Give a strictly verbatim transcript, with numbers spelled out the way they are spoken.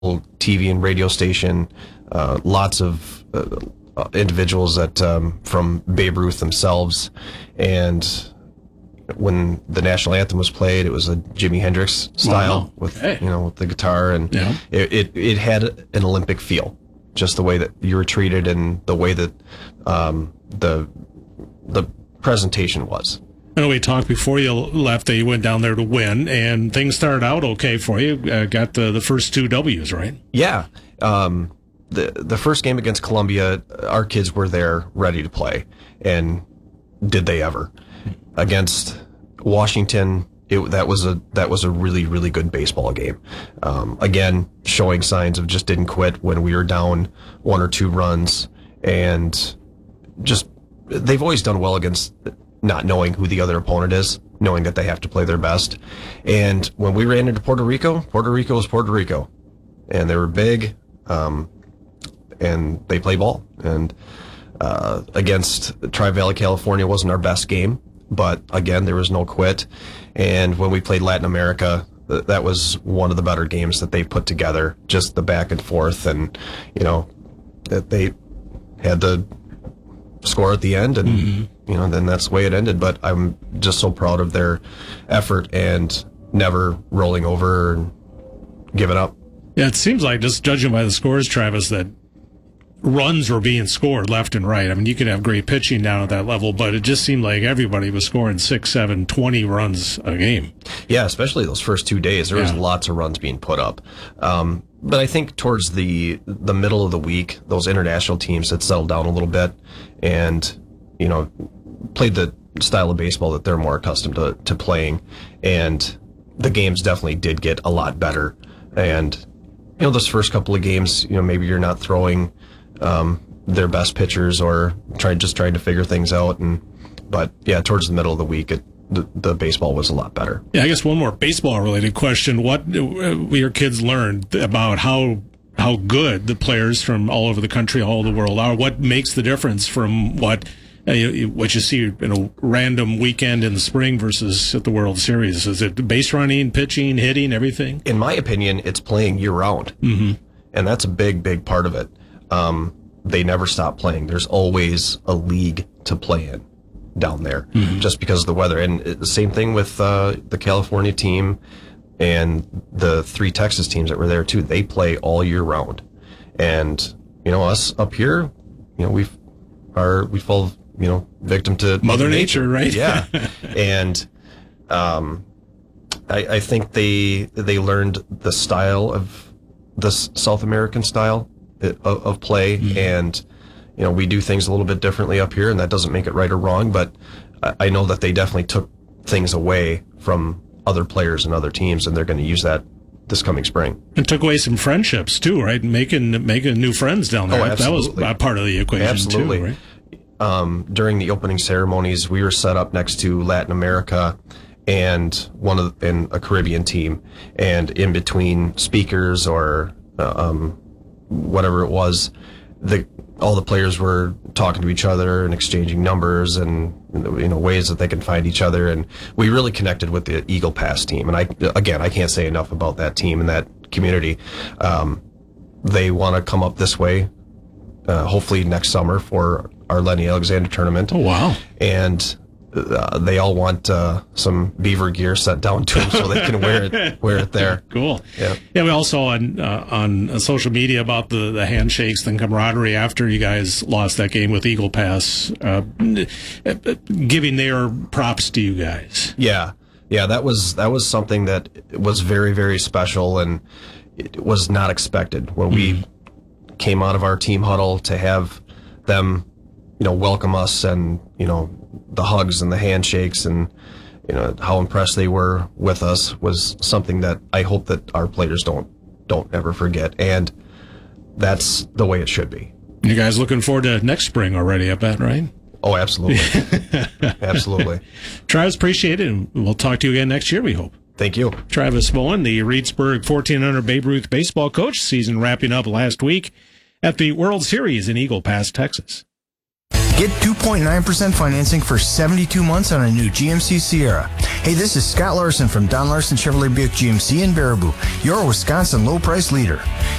T V and radio station, uh, lots of uh, individuals that um, from Babe Ruth themselves, and when the national anthem was played, it was a Jimi Hendrix style wow. with hey. you know with the guitar, and yeah. it, it it had an Olympic feel, just the way that you were treated and the way that um, the the presentation was. I know we talked before you left that you went down there to win, and things started out okay for you. Uh, got the, the first two W's, right? Yeah. Um, the the first game against Columbia, our kids were there ready to play, and did they ever? Against Washington, it, that was a that was a really really good baseball game. Um, again, showing signs of just didn't quit when we were down one or two runs, and just they've always done well against not knowing who the other opponent is, knowing that they have to play their best. And when we ran into Puerto Rico, Puerto Rico was Puerto Rico, and they were big, um, and they play ball. And uh, against Tri-Valley, California wasn't our best game, but again, there was no quit. And when we played Latin America, th- that was one of the better games that they put together, just the back and forth, and, you know, that they had the score at the end, and mm-hmm. you know, then that's the way it ended. But I'm just so proud of their effort and never rolling over and giving up. Yeah, it seems like, just judging by the scores, Travis, that runs were being scored left and right. I mean, you could have great pitching down at that level, but it just seemed like everybody was scoring six, seven, twenty runs a game. Yeah, especially those first two days. There was yeah. lots of runs being put up. Um, but I think towards the the middle of the week, those international teams had settled down a little bit and, you know, played the style of baseball that they're more accustomed to, to playing. And the games definitely did get a lot better. And, you know, those first couple of games, you know, maybe you're not throwing um, their best pitchers or trying just trying to figure things out. And but yeah, towards the middle of the week, it, the, the baseball was a lot better. Yeah, I guess one more baseball-related question: what uh, your kids learned about how how good the players from all over the country, all over the world are? What makes the difference from what uh, you, what you see in a random weekend in the spring versus at the World Series? Is it base running, pitching, hitting, everything? In my opinion, it's playing year-round, mm-hmm. and that's a big, big part of it. Um, they never stop playing. There's always a league to play in down there, mm-hmm. just because of the weather. And the same thing with uh, the California team and the three Texas teams that were there too. They play all year round. And, you know, us up here, you know, we've are we fall, you know, victim to Mother, Mother Nature, Nature, right? Yeah. And um, I, I think they they learned the style of this South American style of, of play, mm-hmm. and you know, we do things a little bit differently up here, and that doesn't make it right or wrong, but I know that they definitely took things away from other players and other teams, and they're going to use that this coming spring. And took away some friendships too, right? Making making new friends down there. Oh, that was a part of the equation absolutely. too, right? Um, during the opening ceremonies, we were set up next to Latin America and one of the, and a Caribbean team, and in between speakers or uh, um, whatever it was, the all the players were talking to each other and exchanging numbers and, you know, ways that they can find each other. And we really connected with the Eagle Pass team. And I, again, I can't say enough about that team and that community. Um, they want to come up this way, uh, hopefully next summer for our Lenny Alexander tournament. Oh, wow. And uh, they all want uh, some Beaver gear sent down to them so they can wear it wear it there. Cool. Yeah. Yeah. We all saw on uh, on social media about the, the handshakes and camaraderie after you guys lost that game with Eagle Pass, uh, giving their props to you guys. Yeah. Yeah. That was that was something that was very, very special, and it was not expected when we mm. came out of our team huddle to have them, you know, welcome us, and, you know, the hugs and the handshakes and, you know, how impressed they were with us was something that I hope that our players don't don't ever forget. And that's the way it should be. You guys looking forward to next spring already, I bet, right? Oh, absolutely. Absolutely. Travis, appreciate it, and we'll talk to you again next year, we hope. Thank you. Travis Bowen, the Reedsburg fourteen hundred Babe Ruth baseball coach, season wrapping up last week at the World Series in Eagle Pass, Texas. Get two point nine percent financing for seventy-two months on a new G M C Sierra. Hey, this is Scott Larson from Don Larson Chevrolet Buick G M C in Baraboo, your Wisconsin low price leader.